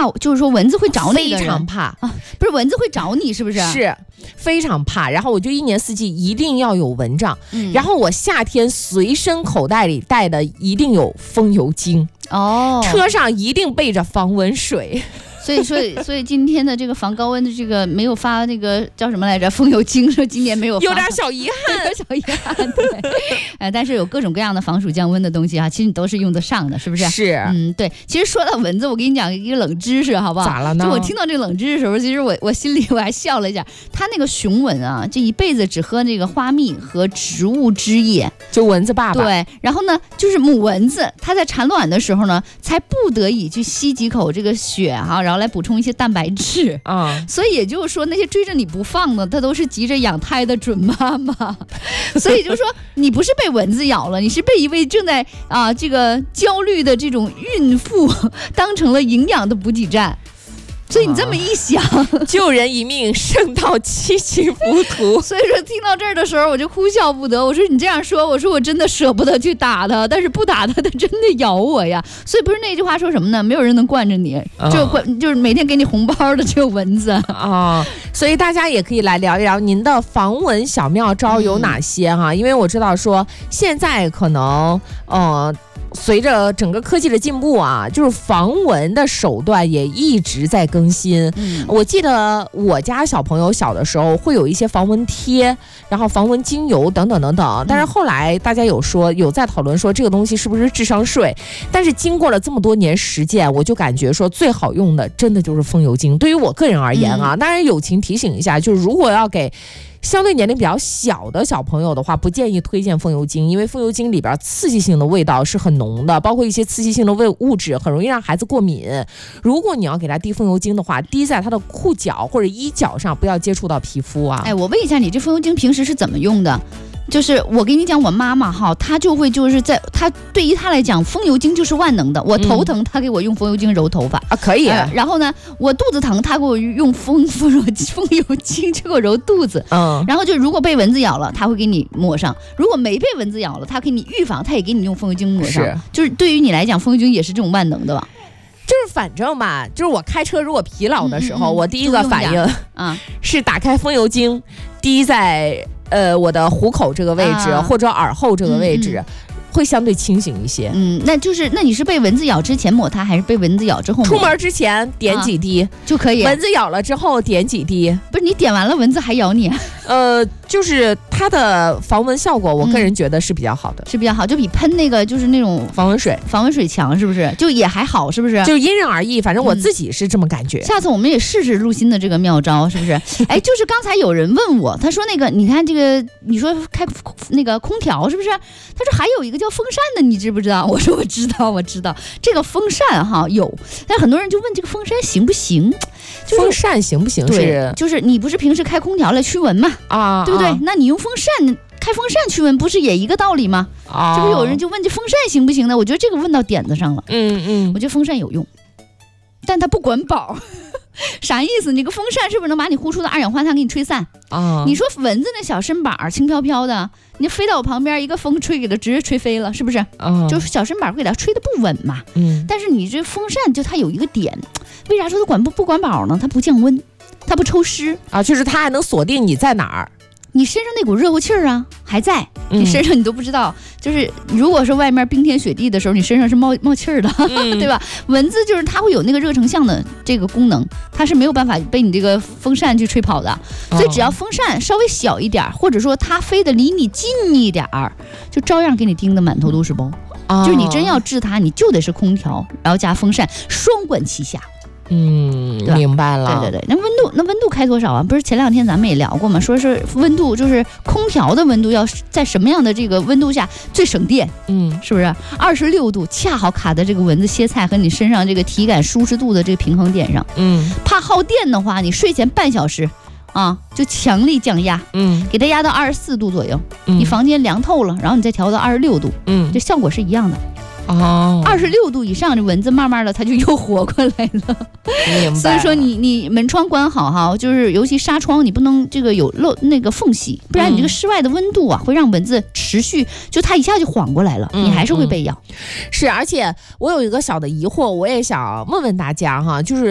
就是说蚊子会找你的人， 非常怕啊，不是蚊子会找你，是不是？ 是非常怕。然后我就一年四季一定要有蚊帐，然后我夏天随身口袋里带的一定有风油精，车上一定备着防蚊水。 所以今天的这个防高温的这个没有发那个叫什么来着？风油精，说今年没有发， 有点小遗憾， 有点小遗憾。对，但是有各种各样的防暑降温的东西啊，其实你都是用得上的，是不是？ 是， 对。其实说到蚊子，我给你讲一个冷知识，好不好？ 咋了呢？ 就我听到这个冷知识的时候，其实我心里我还笑了一下。它那个雄蚊啊，这一辈子只喝那个花蜜和植物汁液， 就蚊子爸爸。 对，然后呢，就是母蚊子，它在产卵的时候呢，才不得已去吸几口这个血哈，然后来补充一些蛋白质啊。所以也就是说，那些追着你不放的，它都是急着养胎的准妈妈。所以就说，你不是被蚊子咬了，你是被一位正在这个焦虑的这种孕妇当成了营养的补给站。所以你这么一想， 救人一命胜造七级浮屠。 所以说听到这儿的时候，我就哭笑不得。我说你这样说，我说我真的舍不得去打他，但是不打他，他真的咬我呀。所以不是那句话说什么呢？没有人能惯着你，就是每天给你红包的只有蚊子啊。所以大家也可以来聊一聊您的防蚊小妙招有哪些哈？因为我知道说现在可能随着整个科技的进步啊，就是防蚊的手段也一直在更新。我记得我家小朋友小的时候会有一些防蚊贴，然后防蚊精油等等等等。但是后来大家有在讨论说这个东西是不是智商税？但是经过了这么多年实践，我就感觉说最好用的真的就是风油精。对于我个人而言啊，当然友情提醒一下，就是如果要给相对年龄比较小的小朋友的话，不建议推荐风油精，因为风油精里边刺激性的味道是很浓的，包括一些刺激性的物质很容易让孩子过敏。如果你要给他滴风油精的话，滴在他的裤脚或者衣角上，不要接触到皮肤啊。 我问一下你，这风油精平时是怎么用的？就是我给你讲，我妈妈哈，她就会她对于她来讲，风油精就是万能的。我头疼，她给我用风油精揉头发啊，可以。 然后呢，我肚子疼，她给我用风油精去给我揉肚子。然后就如果被蚊子咬了，她会给你抹上；如果没被蚊子咬了，她给你预防，她也给你用风油精抹上。就是对于你来讲，风油精也是这种万能的吧？ 就是反正吧，就是我开车如果疲劳的时候，我第一个反应是打开风油精，滴在我的虎口这个位置或者耳后这个位置。会相对清醒一些。 那你是被蚊子咬之前抹它，还是被蚊子咬之后抹？ 出门之前点几滴就可以。 蚊子咬了之后点几滴。 不是你点完了蚊子还咬你？ 就是它的防蚊效果，我个人觉得是比较好的， 是比较好，就比喷那个就是那种防蚊水强，是不是？就也还好，是不是？ 就因人而异，反正我自己是这么感觉。 下次我们也试试陆欣的这个妙招，是不是？就是刚才有人问我，他说那个你看这个，你说开那个空调是不是？他说还有一个叫风扇的，你知不知道？我说我知道，这个风扇哈有，但很多人就问这个风扇行不行？ 风扇行不行？ 对，就是你不是平时开空调来驱蚊嘛？对不对？那你用风扇开风扇驱蚊，不是也一个道理吗？这不有人就问这风扇行不行呢？我觉得这个问到点子上了。我觉得风扇有用，但它不管饱。啥意思？你个风扇是不是能把你呼出的二氧化碳给你吹散？你说蚊子那小身板轻飘飘的，你飞到我旁边，一个风吹给它直接吹飞了，是不是？就是小身板会给它吹得不稳嘛。但是你这风扇就它有一个点，为啥说它不管饱呢？它不降温，它不抽湿啊，就是它还能锁定你在哪儿。 你身上那股热乎气儿啊还在，你身上你都不知道。就是如果说外面冰天雪地的时候，你身上是冒气儿的，对吧？蚊子就是它会有那个热成像的这个功能，它是没有办法被你这个风扇去吹跑的。所以只要风扇稍微小一点，或者说它飞得离你近一点，就照样给你叮得满头都是包。就是你真要治它，你就得是空调，然后加风扇，双管齐下。 明白了。 对，那温度开多少啊？不是前2天咱们也聊过吗？说是温度就是空调的温度要在什么样的这个温度下最省电？是不是26度恰好卡在这个蚊子歇菜和你身上这个体感舒适度的这个平衡点上？怕耗电的话，你睡前半小时就强力降压，给它压到24度左右，你房间凉透了，然后你再调到26度，这效果是一样的。26度以上，这蚊子慢慢的它就又活过来了。 明白。 所以说你门窗关好哈，就是尤其纱窗你不能这个有漏那个缝隙，不然你这个室外的温度会让蚊子持续就它一下就缓过来了，你还是会被咬。 是，而且我有一个小的疑惑，我也想问问大家哈，就是